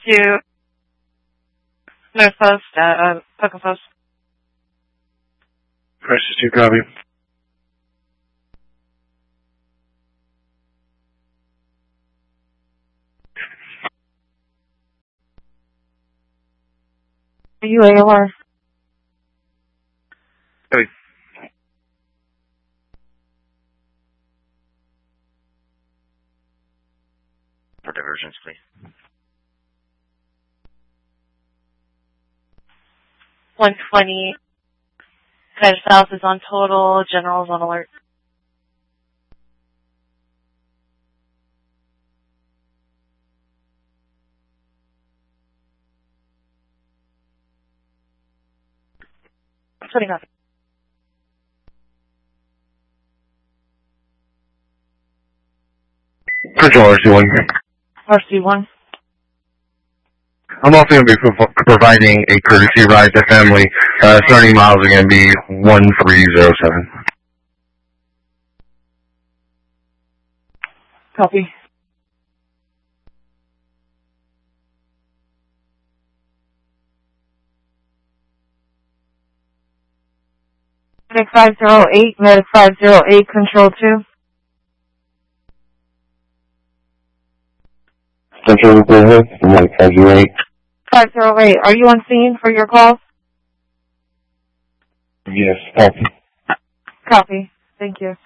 to North Post, Poco Post. Precious 2, copy. Are you AOR? Copy. For diversions, please. 120. Head south is on total. General's on alert. Putting up. Control RC1. RC1. I'm also going to be providing a courtesy ride to family. Starting miles are going to be 1307. Copy. Medic 508, Medic 508, Control 2. Control, go ahead. Medic 508. 508, are you on scene for your call? Yes, copy. Copy. Thank you.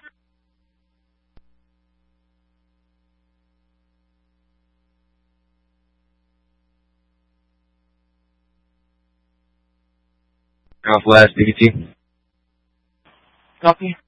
Off last, DT. Copy.